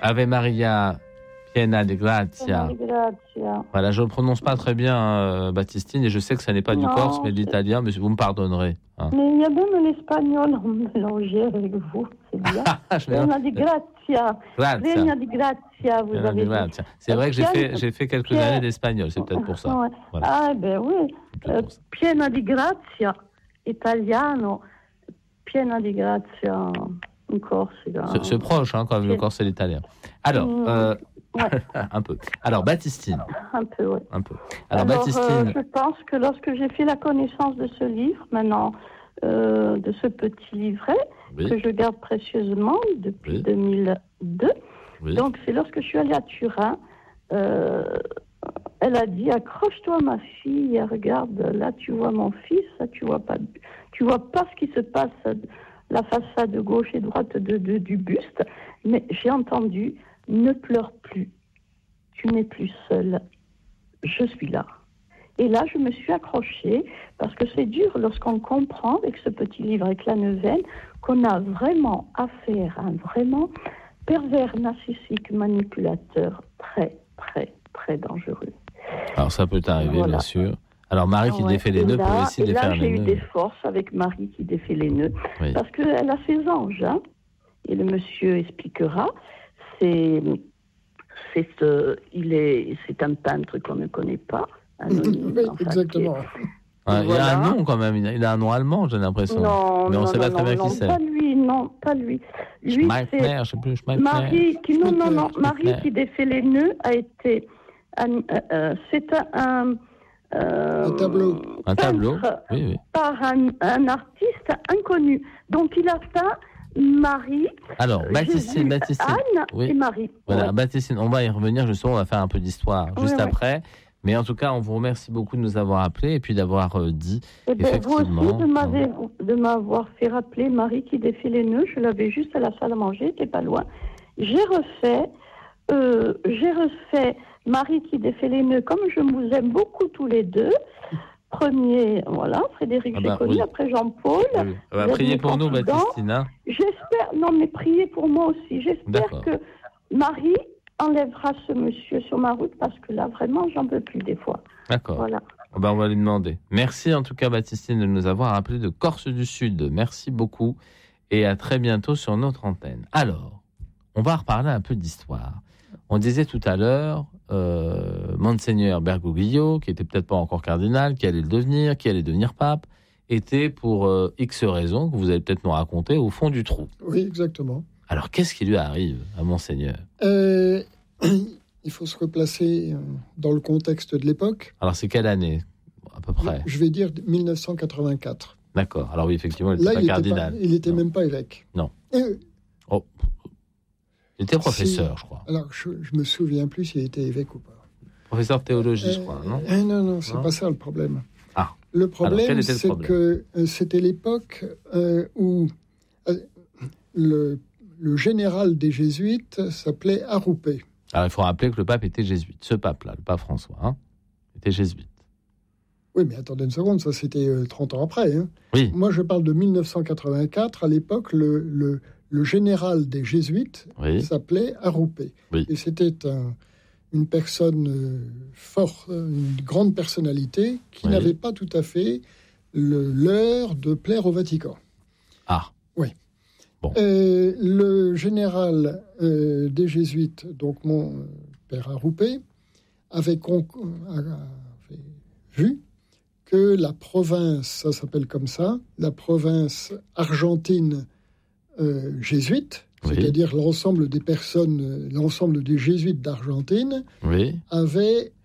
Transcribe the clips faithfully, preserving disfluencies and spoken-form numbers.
Ave Maria, piena di grazia. Voilà, je ne le prononce pas très bien, euh, Baptistine, et je sais que ça n'est pas non, du corse, mais de l'italien, mais vous me pardonnerez. Hein. Mais il y a même l'espagnol mélangé avec vous, c'est bien. Piena di grazia. Piena di grazia, vous Piena avez dit. C'est vrai que j'ai fait, j'ai fait quelques Piena... années d'espagnol, c'est peut-être pour ça. Ouais. Voilà. Ah, ben oui. Euh, piena di grazia, italiano. Piena di grazia, en corse. C'est, c'est proche, hein, quand même, Piena. Le corse et l'italien. Alors, mmh. euh... Ouais. un peu. Alors, Baptistine. Un peu, oui. Un peu. Alors, Alors Baptistine. Euh, je pense que lorsque j'ai fait la connaissance de ce livre, maintenant, euh, de ce petit livret, oui. que je garde précieusement depuis oui. deux mille deux, oui. donc c'est lorsque je suis allée à Turin, euh, elle a dit, accroche-toi ma fille, regarde, là tu vois mon fils, là, tu vois pas, tu vois pas ce qui se passe, la façade gauche et droite de, de, du buste, mais j'ai entendu, ne pleure plus, tu n'es plus seule, je suis là. Et là, je me suis accrochée, parce que c'est dur lorsqu'on comprend, avec ce petit livre, avec la neuvaine, qu'on a vraiment affaire à un vraiment pervers narcissique manipulateur très, très, très dangereux. Alors ça peut arriver, voilà. Bien sûr. Alors Marie qui ouais. défait les nœuds là, peut aussi défaire les nœuds. Et là, j'ai eu des forces avec Marie qui défait les nœuds, oui. parce qu'elle a ses anges, hein, et le monsieur expliquera. C'est, c'est, euh, il est, c'est un peintre qu'on ne connaît pas. Anonyme, oui, exactement. Ah, il voilà. a un nom quand même, il a un nom allemand, j'ai l'impression. Non, mais on ne sait pas non, très bien non, qui non, c'est. Pas lui, non, pas lui. Lui, Schmeitner, c'est je sais plus, Schmeitner. Marie qui, non, non, non, Schmeitner. Marie qui défait les nœuds a été, un, euh, c'est un, euh, un tableau, un tableau, oui, oui. par un, un artiste inconnu. Donc il a peint Marie, alors, Baptistine, Baptistine, Anne oui. et Marie. Voilà, ouais. Baptistine, on va y revenir, justement, on va faire un peu d'histoire oui, juste oui. après. Mais en tout cas, on vous remercie beaucoup de nous avoir appelés et puis d'avoir euh, dit, eh ben, effectivement... Vous aussi, de, m'avez, de m'avoir fait rappeler Marie qui défait les nœuds. Je l'avais juste à la salle à manger, c'était pas loin. J'ai refait, euh, j'ai refait Marie qui défait les nœuds, comme je vous aime beaucoup tous les deux. Premier, voilà, Frédéric, ah ben, j'ai connu, oui. Après Jean-Paul. Oui. Ah ben, priez pour nous, Baptistine. Hein. J'espère, non mais priez pour moi aussi. J'espère D'accord. que Marie enlèvera ce monsieur sur ma route, parce que là, vraiment, j'en peux plus des fois. D'accord. Voilà. Ah ben, on va lui demander. Merci en tout cas, Baptistine, de nous avoir appelés de Corse du Sud. Merci beaucoup et à très bientôt sur notre antenne. Alors, on va reparler un peu d'histoire. On disait tout à l'heure, euh, Monseigneur Bergoglio, qui était peut-être pas encore cardinal, qui allait le devenir, qui allait devenir pape, était pour euh, X raisons, que vous allez peut-être nous raconter, au fond du trou. Oui, exactement. Alors, qu'est-ce qui lui arrive à Monseigneur ? euh, Il faut se replacer dans le contexte de l'époque. Alors, c'est quelle année, à peu près ? Je vais dire dix-neuf cent quatre-vingt-quatre. D'accord. Alors oui, effectivement, il n'était Là, pas il cardinal. Était pas, il n'était même pas évêque. Non. Euh, oh. Il était professeur, si, je crois. Alors, je ne me souviens plus s'il était évêque ou pas. Professeur de théologie, euh, je crois, non euh, Non, non, c'est non. pas ça le problème. Ah. Le problème, Alors, c'est le problème que euh, c'était l'époque euh, où euh, le, le général des Jésuites s'appelait Arrupé. Alors, il faut rappeler que le pape était jésuite. Ce pape-là, le pape François, hein, était jésuite. Oui, mais attendez une seconde, ça c'était euh, trente ans après. Hein. Oui. Moi, je parle de dix-neuf cent quatre-vingt-quatre. À l'époque, le, le, le général des Jésuites oui. s'appelait Arrupé. Oui. Et c'était un, une personne euh, forte, une grande personnalité qui oui. n'avait pas tout à fait le, l'heure de plaire au Vatican. Ah. Oui. Bon. Euh, le général euh, des Jésuites, donc mon père Arrupé, avait, con- avait vu que la province, ça s'appelle comme ça, la province argentine euh, jésuite, oui. c'est-à-dire l'ensemble des personnes, l'ensemble des jésuites d'Argentine, oui. avait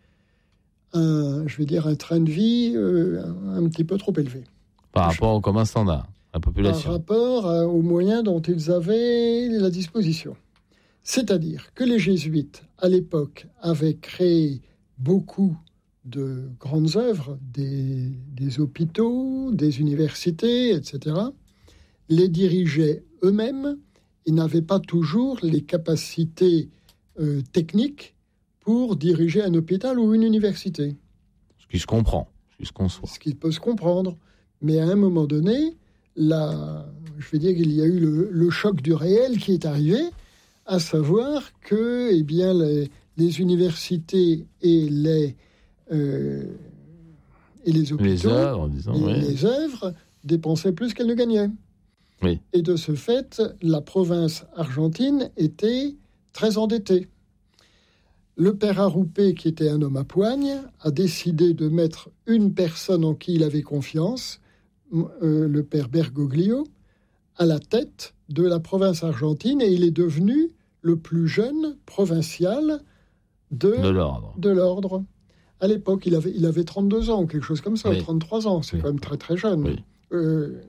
un, je vais dire, un train de vie euh, un, un petit peu trop élevé. Par rapport au commun standard, la population. Par rapport à, aux moyens dont ils avaient la disposition. C'est-à-dire que les jésuites, à l'époque, avaient créé beaucoup de grandes œuvres, des, des hôpitaux, des universités, et cetera, les dirigeaient eux-mêmes et n'avaient pas toujours les capacités euh, techniques pour diriger un hôpital ou une université. Ce qui se comprend, ce qui se conçoit. Ce qui peut se comprendre. Mais à un moment donné, la, je vais dire qu'il y a eu le, le choc du réel qui est arrivé, à savoir que eh bien, les, les universités et les, euh, et les hôpitaux, les œuvres, disons, et oui. les œuvres dépensaient plus qu'elles ne gagnaient. Oui. Et de ce fait, la province argentine était très endettée. Le père Arrupe, qui était un homme à poigne, a décidé de mettre une personne en qui il avait confiance, euh, le père Bergoglio, à la tête de la province argentine, et il est devenu le plus jeune provincial de, de l'ordre. De l'ordre. À l'époque, il avait, il avait trente-deux ans, quelque chose comme ça, oui. trente-trois ans, c'est oui. quand même très très jeune. Oui. Euh,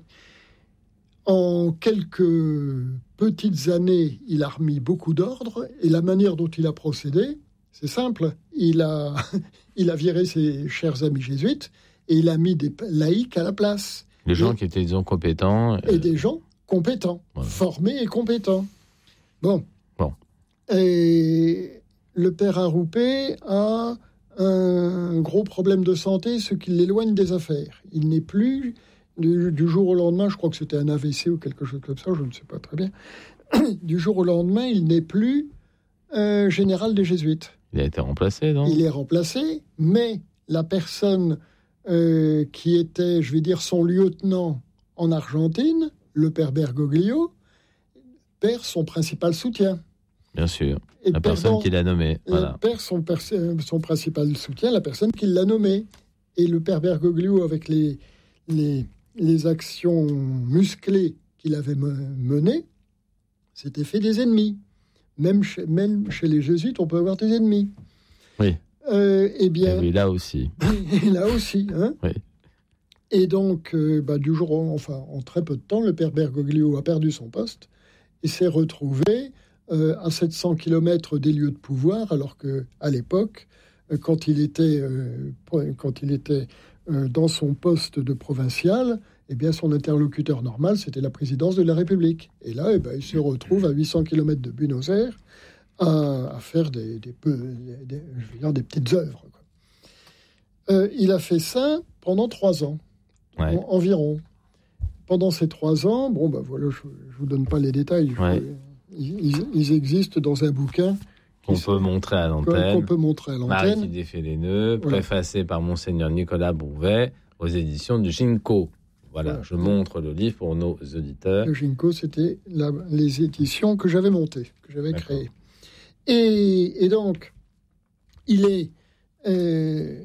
en quelques petites années, il a remis beaucoup d'ordre, et la manière dont il a procédé, c'est simple. Il a, il a viré ses chers amis jésuites, et il a mis des laïcs à la place. Des gens et, qui étaient, disons, compétents. Et euh... des gens compétents, ouais. formés et compétents. Bon. Bon. Et le père Arrupe a un gros problème de santé, ce qui l'éloigne des affaires. Il n'est plus, du, du jour au lendemain, je crois que c'était un A V C ou quelque chose comme ça, je ne sais pas très bien, du jour au lendemain, il n'est plus euh, général des Jésuites. Il a été remplacé, non ? Il est remplacé, mais la personne euh, qui était, je vais dire, son lieutenant en Argentine, le père Bergoglio, perd son principal soutien. Bien sûr, et la personne perdant, qui l'a nommé. Voilà. Perd son, pers- son principal soutien, la personne qui l'a nommé. Et le père Bergoglio, avec les, les, les actions musclées qu'il avait menées, s'était fait des ennemis. Même chez, même chez les jésuites, on peut avoir des ennemis. Oui. Euh, eh bien, et là aussi. Et là aussi. Hein. Oui. Et donc, euh, bah, du jour au, enfin, en très peu de temps, le père Bergoglio a perdu son poste et s'est retrouvé euh, à sept cents kilomètres des lieux de pouvoir, alors qu'à l'époque, euh, quand il était, euh, quand il était euh, dans son poste de provincial, eh bien, son interlocuteur normal, c'était la présidence de la République. Et là, eh ben, il se retrouve à huit cents kilomètres de Buenos Aires à, à faire des, des, peu, des, je veux dire, des petites œuvres. Quoi. Euh, il a fait ça pendant trois ans, ouais. en, environ. Pendant ces trois ans, bon, ben voilà, je ne vous donne pas les détails. Ouais. Ils, ils existent dans un bouquin qu'on peut montrer à l'antenne. Qu'on peut montrer à l'antenne. Marie qui défait les nœuds, voilà. Préfacé par Monseigneur Nicolas Bouvet, aux éditions du Ginko. Voilà, voilà, je montre le livre pour nos auditeurs. Le Ginko, c'était la, les éditions que j'avais montées, que j'avais D'accord. créées. Et, et donc, il est, euh,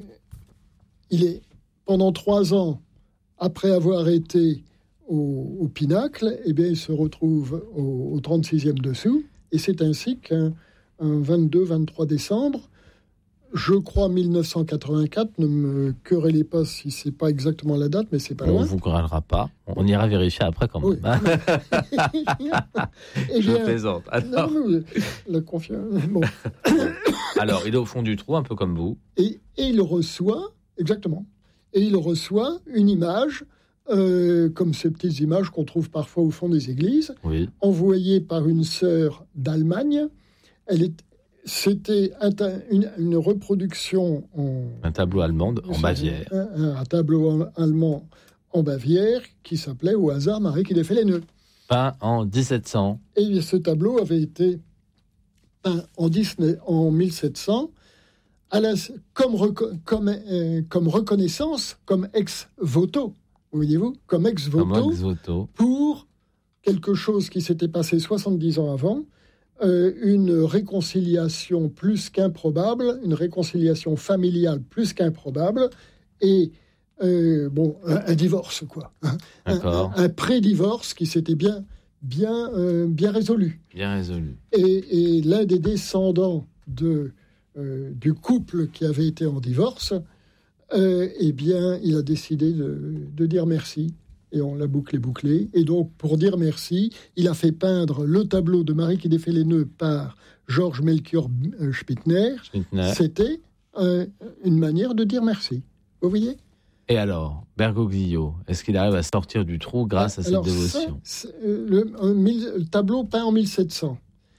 il est, pendant trois ans, après avoir été au, au Pinacle, eh bien, il se retrouve au, au trente-sixième dessous, et c'est ainsi qu'un un vingt-deux vingt-trois décembre, je crois mille neuf cent quatre-vingt-quatre, ne me querellez pas si c'est pas exactement la date, mais c'est pas on loin. On vous querellera pas. On ira vérifier après quand même. Oui. Et je bien, plaisante. Alors... Non, non, la confiance. Bon. Alors, il est au fond du trou, un peu comme vous. Et, et il reçoit, exactement, et il reçoit une image, euh, comme ces petites images qu'on trouve parfois au fond des églises, oui. envoyée par une sœur d'Allemagne. Elle est C'était un, une, une reproduction en... Un tableau allemand en Bavière. Un, un tableau allemand en Bavière qui s'appelait au hasard Marie qui défait les nœuds. Peint en dix-sept cents. Et ce tableau avait été peint en, dix-neuf, en mille sept cents à la, comme, reco, comme, euh, comme reconnaissance, comme ex-voto, voyez-vous, comme ex-voto, comme ex-voto pour quelque chose qui s'était passé soixante-dix ans avant. Euh, une réconciliation plus qu'improbable, une réconciliation familiale plus qu'improbable, et euh, bon, un, un divorce, quoi. Un, un, un pré-divorce qui s'était bien, bien, euh, bien résolu. Bien résolu. Et, et l'un des descendants de, euh, du couple qui avait été en divorce, euh, eh bien, il a décidé de, de dire merci. Et on l'a bouclé, bouclé. Et donc, pour dire merci, il a fait peindre le tableau de Marie qui défait les nœuds par Georges Melchior Spittner. Spittner. C'était euh, une manière de dire merci. Vous voyez ? Et alors, Bergoglio, est-ce qu'il arrive à sortir du trou grâce à cette alors, dévotion ? ça, le, le tableau peint en mille sept cents.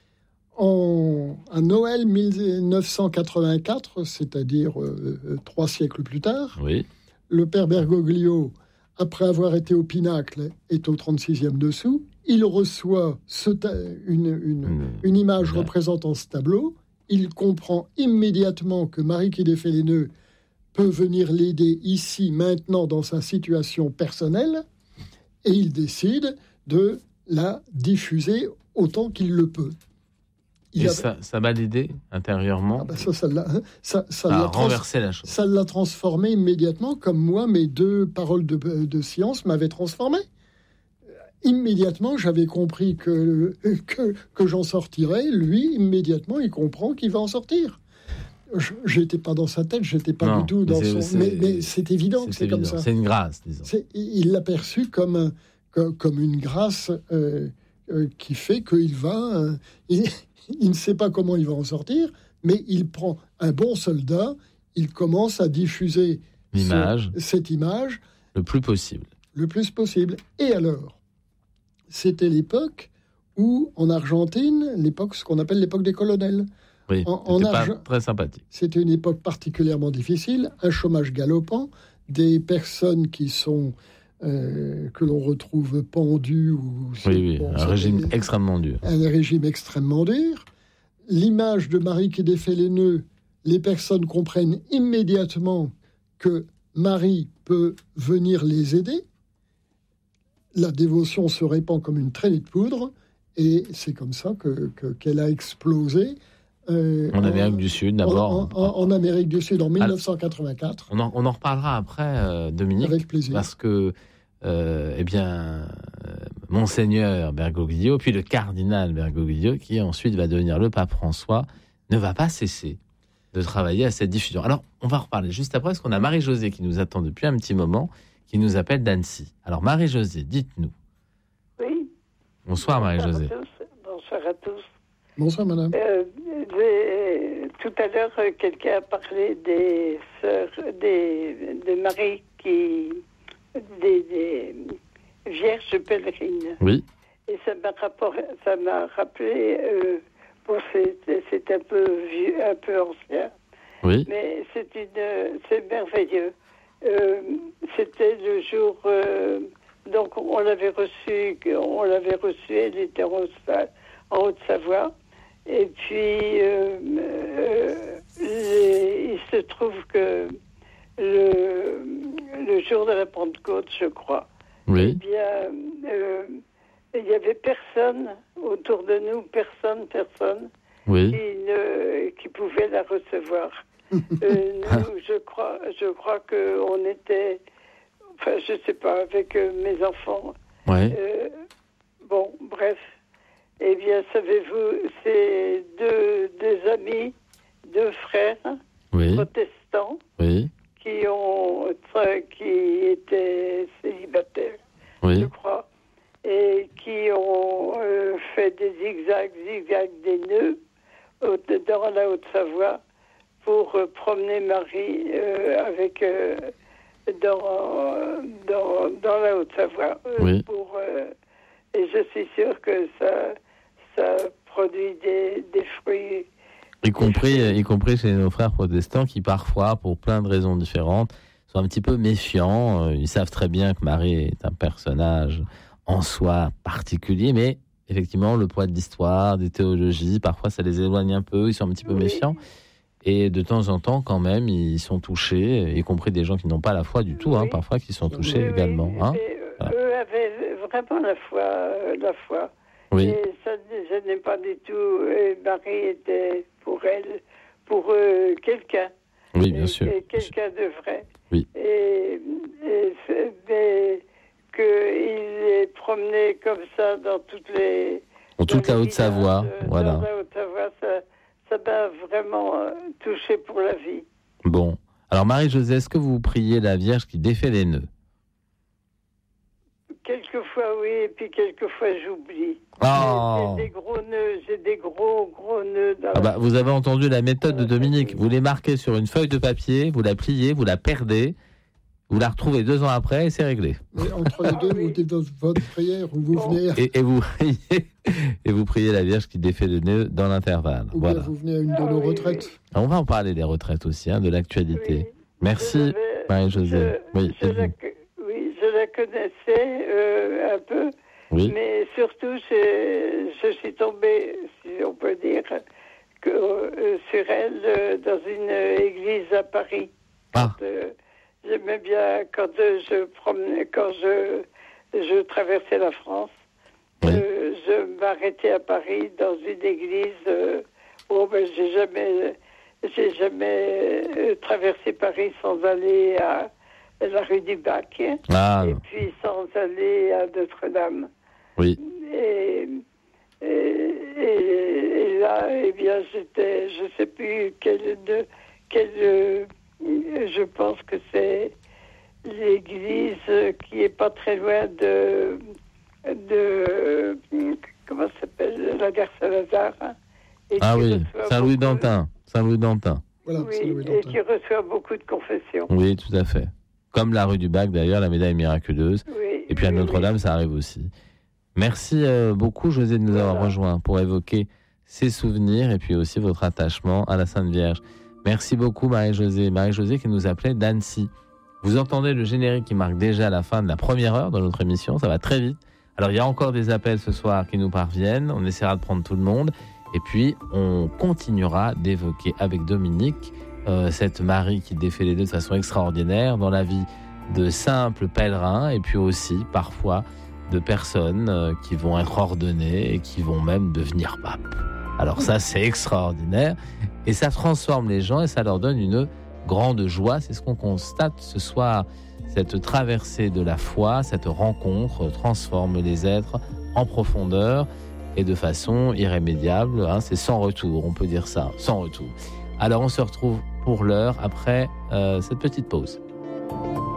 En, à Noël mille neuf cent quatre-vingt-quatre, c'est-à-dire euh, trois siècles plus tard, oui. le père Bergoglio, après avoir été au Pinacle, est au trente-sixième dessous. il reçoit ce ta- une, une, mmh. une image ouais. représentant ce tableau, il comprend immédiatement que Marie qui défait les nœuds peut venir l'aider ici, maintenant, dans sa situation personnelle, et il décide de la diffuser autant qu'il le peut. Il et a... ça, ça va l'aider intérieurement ah ben ça, ça l'a, ça, ça à l'a renverser trans... la chose. Ça l'a transformé immédiatement, comme moi, mes deux paroles de, de science m'avaient transformé. Immédiatement, j'avais compris que, que, que j'en sortirais. Lui, immédiatement, il comprend qu'il va en sortir. Je n'étais pas dans sa tête, je n'étais pas non, du tout dans c'est, son... c'est, mais, mais c'est évident c'est que c'est évident. comme ça. C'est une grâce, disons. C'est, il l'a perçu comme, un, comme, comme une grâce euh, euh, qui fait qu'il va... Euh, il, il ne sait pas comment il va en sortir, mais il prend un bon soldat, il commence à diffuser l'image, ce, cette image... Le plus possible. Le plus possible. Et alors, c'était l'époque où, en Argentine, l'époque, ce qu'on appelle l'époque des colonels... Oui, en, en Arge... pas très sympathique. C'était une époque particulièrement difficile, un chômage galopant, des personnes qui sont euh, que l'on retrouve pendues ou oui, oui, bon, un régime des, extrêmement dur. Un régime extrêmement dur. L'image de Marie qui défait les nœuds, les personnes comprennent immédiatement que Marie peut venir les aider. La dévotion se répand comme une traînée de poudre, et c'est comme ça que, que qu'elle a explosé. Euh, en Amérique en, du Sud, d'abord. En, en, en Amérique du Sud, en dix-neuf cent quatre-vingt-quatre. On en, on en reparlera après, euh, Dominique. Avec plaisir. Parce que, euh, eh bien, euh, Monseigneur Bergoglio, puis le cardinal Bergoglio, qui ensuite va devenir le pape François, ne va pas cesser de travailler à cette diffusion. Alors, on va reparler juste après, parce qu'on a Marie-Josée qui nous attend depuis un petit moment, qui nous appelle d'Annecy. Alors, Marie-Josée, dites-nous. Oui. Bonsoir, Marie-Josée. Bonsoir à tous. Bonsoir, madame. Euh, des, tout à l'heure, quelqu'un a parlé des sœurs, des, des maris qui, des, des vierges pèlerines. Oui. Et ça m'a, rapport, ça m'a rappelé, euh, bon, c'est, c'est un peu vieux, un peu ancien. Oui. Mais c'est une, c'est merveilleux. Euh, c'était le jour, euh, donc on l'avait reçue, on l'avait reçue, elle était en, en Haute-Savoie. Et puis, euh, euh, les, il se trouve que le, le jour de la Pentecôte, je crois, oui. eh bien, euh, il n'y avait personne autour de nous, personne, personne, oui. qui, ne, qui pouvait la recevoir. euh, nous, je crois, je crois qu'on était, enfin, je ne sais pas, avec euh, mes enfants. Ouais. Euh, bon, bref. Eh bien, savez-vous, c'est deux, deux amis, deux frères oui. protestants oui. qui ont, qui étaient célibataires, oui. je crois, et qui ont euh, fait des zigzags, zigzags des nœuds dans la Haute-Savoie pour euh, promener Marie euh, avec euh, dans, dans dans la Haute-Savoie. Euh, oui. Pour euh, et je suis sûre que ça ça produit des, des fruits. Y compris, y compris chez nos frères protestants qui parfois, pour plein de raisons différentes, sont un petit peu méfiants. Ils savent très bien que Marie est un personnage en soi particulier, mais effectivement, le poids de l'histoire, des théologies, parfois ça les éloigne un peu, ils sont un petit peu oui. méfiants. Et de temps en temps, quand même, ils sont touchés, y compris des gens qui n'ont pas la foi du tout, oui. hein, parfois qui sont touchés oui, également. Oui. Hein. Voilà. Eux avaient vraiment la foi. Euh, la foi. Oui. Et ça, je n'ai pas du tout. Et Marie était pour elle, pour euh, quelqu'un. Oui, bien sûr. Et quelqu'un de vrai. Oui. Et, et mais qu'il est promené comme ça dans toutes les. Dans toute la Haute-Savoie, de, voilà. Dans la Haute-Savoie, ça, ça m'a vraiment euh, touché pour la vie. Bon. Alors, Marie-Josée, est-ce que vous priez la Vierge qui défait les nœuds ? Quelquefois, oui, et puis quelquefois, j'oublie. Oh. J'ai des gros nœuds, j'ai des gros, gros nœuds dans ah bah, la... Vous avez entendu la méthode de Dominique. Vous les marquez sur une feuille de papier, vous la pliez, vous la perdez, vous la retrouvez deux ans après et c'est réglé. Mais entre les deux, vous dites votre prière ou vous bon. venez... Et, et, vous priez, et vous priez la Vierge qui défait le nœud dans l'intervalle. Ou voilà. bien vous venez à une de nos ah, retraites. Oui. On va en parler des retraites aussi, hein, de l'actualité. Oui. Merci, Marie-Josée. Je, oui, je la, oui, je la connaissais euh, un peu. Oui. Mais surtout, je, je suis tombée, si on peut dire, que, euh, sur elle euh, dans une église à Paris. Ah. Quand, euh, j'aimais bien quand euh, je promenais, quand je, je traversais la France. Oui. Euh, je m'arrêtais à Paris dans une église. Euh, oh, ben, j'ai jamais, j'ai jamais euh, traversé Paris sans aller à la rue du Bac. Ah, et non. puis sans aller à Notre-Dame. Oui. Et, et, et, et là, eh bien, j'étais, je ne sais plus quelle, de, quelle, je pense que c'est l'église qui est pas très loin de, de comment ça s'appelle, la gare Saint-Lazare. Et Ah qui oui, reçoit Saint-Louis-d'Antin. Saint-Louis-d'Antin. Voilà, beaucoup- c'est oui, Louis et d'Antin. qui reçoit beaucoup de confessions. Oui, tout à fait. Comme la rue du Bac, d'ailleurs, la médaille miraculeuse. Oui, Et puis à oui, Notre-Dame, oui. ça arrive aussi. Merci euh, beaucoup, José, de nous Voilà. avoir rejoints pour évoquer ces souvenirs et puis aussi votre attachement à la Sainte Vierge. Merci beaucoup, Marie-Josée. Marie-Josée qui nous appelait d'Annecy. Vous entendez le générique qui marque déjà la fin de la première heure de notre émission. Ça va très vite. Alors, il y a encore des appels ce soir qui nous parviennent. On essaiera de prendre tout le monde. Et puis, on continuera d'évoquer avec Dominique euh, cette Marie qui défait les deux de façon extraordinaire dans la vie de simples pèlerins et puis aussi, parfois, de personnes euh, qui vont être ordonnées et qui vont même devenir papes. Alors ça, c'est extraordinaire. Et ça transforme les gens et ça leur donne une grande joie. C'est ce qu'on constate ce soir. Cette traversée de la foi, cette rencontre transforme les êtres en profondeur et de façon irrémédiable. Hein, c'est sans retour, on peut dire ça, sans retour. Alors on se retrouve pour l'heure après euh, cette petite pause.